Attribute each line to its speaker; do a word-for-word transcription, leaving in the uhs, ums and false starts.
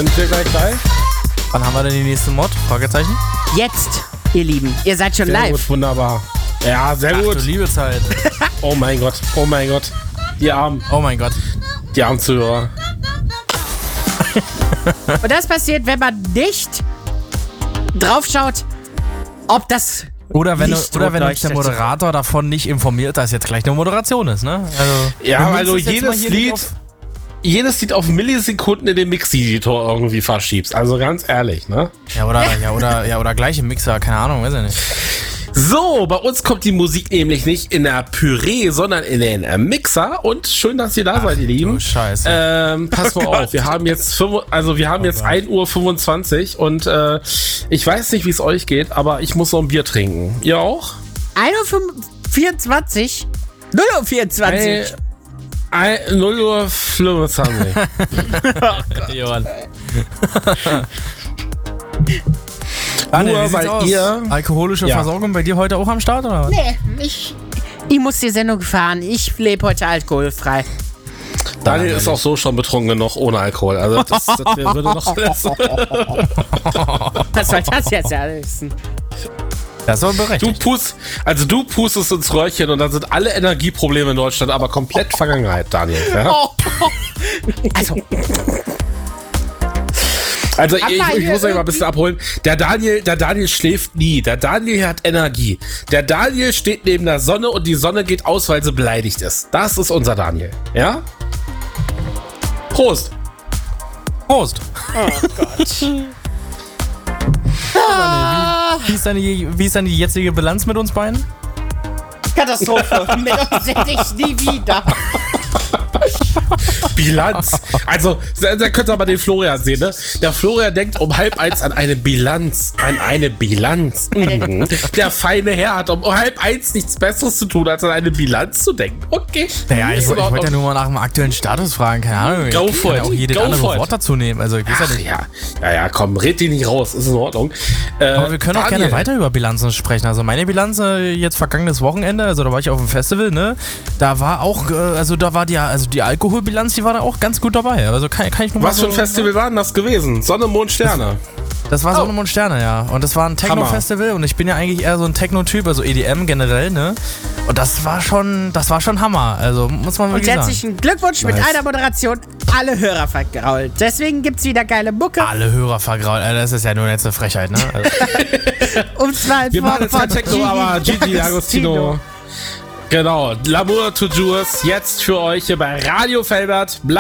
Speaker 1: Sind wir gleich live?
Speaker 2: Wann haben wir denn die nächste Mod? Fragezeichen?
Speaker 3: Jetzt, ihr Lieben. Ihr seid schon
Speaker 1: sehr
Speaker 3: live.
Speaker 1: Gut, wunderbar. Ja, sehr
Speaker 2: Ach,
Speaker 1: gut.
Speaker 2: du liebe Zeit.
Speaker 1: Oh mein Gott, oh mein Gott. Die armen,
Speaker 2: Oh mein Gott.
Speaker 1: die armen Zuhörer.
Speaker 3: Und das passiert, wenn man nicht draufschaut, ob das
Speaker 2: Oder wenn,
Speaker 3: Licht
Speaker 2: oder wenn uns der
Speaker 3: leuchtet.
Speaker 2: Moderator davon nicht informiert, dass jetzt gleich eine Moderation ist, ne? Also,
Speaker 1: Ja,
Speaker 2: wir müssen
Speaker 1: also
Speaker 2: es jetzt mal
Speaker 1: jedes
Speaker 2: hier nicht
Speaker 1: Lied,
Speaker 2: auf-
Speaker 1: jedes Lied auf Millisekunden in den Mix-Editor irgendwie verschiebst. Also ganz ehrlich, ne?
Speaker 2: Ja, oder, ja, oder, ja, oder gleich im Mixer, keine Ahnung, weiß ich nicht.
Speaker 1: So, bei uns kommt die Musik nämlich nicht in der Püree, sondern in den äh, Mixer. Und schön, dass ihr da seid, ihr Lieben.
Speaker 2: du Scheiße.
Speaker 1: Ähm, pass mal auf, wir haben jetzt, fünf, also wir haben
Speaker 2: Oh
Speaker 1: jetzt
Speaker 2: Gott.
Speaker 1: ein Uhr fünfundzwanzig und äh, ich weiß nicht, wie es euch geht, aber ich muss noch ein Bier trinken. Ihr auch?
Speaker 3: ein Uhr vierundzwanzig? null Uhr vierundzwanzig.
Speaker 1: Ein- null Uhr fünfundzwanzig.
Speaker 2: Johann.
Speaker 1: Nur weil ihr-
Speaker 2: Alkoholische
Speaker 1: Ja.
Speaker 2: Versorgung bei dir heute auch am Start, oder was?
Speaker 3: Nee, ich, ich muss die Sendung fahren. Ich lebe heute alkoholfrei.
Speaker 1: Daniel ist auch so schon betrunken genug ohne Alkohol. Also das, das würde noch alles.
Speaker 3: Was soll das jetzt alles?
Speaker 2: Das ist aber
Speaker 1: Du
Speaker 2: berechtigt.
Speaker 1: pust, also du pustest ins Röhrchen und dann sind alle Energieprobleme in Deutschland aber komplett Vergangenheit, Daniel. Ja?
Speaker 3: Also,
Speaker 1: Also ich,
Speaker 3: Aber
Speaker 1: ich, ich
Speaker 3: hier
Speaker 1: muss euch mal ein bisschen abholen. Der Daniel, der Daniel schläft nie. Der Daniel hat Energie. Der Daniel steht neben der Sonne und die Sonne geht aus, weil sie beleidigt ist. Das ist unser Daniel. Ja? Prost.
Speaker 2: Prost.
Speaker 3: oh Gott.
Speaker 2: Wie ist, deine, wie ist deine jetzige Bilanz mit uns beiden?
Speaker 3: Katastrophe. Mit uns sehe ich nie wieder.
Speaker 1: Bilanz. Also, da, da könnt ihr aber den Florian sehen, ne? Der Florian denkt um halb eins an eine Bilanz. An eine Bilanz. Mhm. Der feine Herr hat um halb eins nichts Besseres zu tun, als an eine Bilanz zu denken. Okay.
Speaker 2: Naja, ich,
Speaker 1: Ist in
Speaker 2: ich wollte ja
Speaker 1: Ordnung.
Speaker 2: nur mal nach dem aktuellen Status fragen, keine Ahnung.
Speaker 1: Go
Speaker 2: ich
Speaker 1: for
Speaker 2: kann ja
Speaker 1: it.
Speaker 2: auch jedes
Speaker 1: Go
Speaker 2: andere
Speaker 1: for it.
Speaker 2: Wort dazu nehmen, also ich weiß ja
Speaker 1: Ach
Speaker 2: nicht.
Speaker 1: ja. Ja, ja, komm, red die nicht raus. Ist in Ordnung. Äh,
Speaker 2: Aber wir können auch
Speaker 1: Daniel.
Speaker 2: gerne weiter über Bilanzen sprechen. Also meine Bilanz äh, jetzt vergangenes Wochenende, also da war ich auf dem Festival, ne? Da war auch, äh, also da war die, also die Alkoholbilanz, die war da auch ganz gut dabei. Also kann, kann ich nur
Speaker 1: Was
Speaker 2: mal
Speaker 1: für ein
Speaker 2: so,
Speaker 1: Festival war denn das gewesen? Sonne, Mond, Sterne.
Speaker 2: Das war
Speaker 1: Oh.
Speaker 2: Sonne, Mond, Sterne, ja. Und das war ein Techno-Festival und ich bin ja eigentlich eher so ein Techno-Typ, also E D M generell, ne? Und das war schon, das war schon Hammer. Also muss man
Speaker 3: Und
Speaker 2: wirklich sagen.
Speaker 3: herzlichen Glückwunsch mit
Speaker 2: Nice.
Speaker 3: einer Moderation. Alle Hörer vergrault. Deswegen gibt's wieder geile Mucke.
Speaker 2: Alle Hörer vergrault. Also das ist ja nur jetzt eine Frechheit, ne? Also,
Speaker 3: Um zwei
Speaker 1: Wir machen jetzt kein Techno, aber Gigi D'Agostino. Genau. L'amour toujours jetzt für euch hier bei Radio Felbert. Bleibt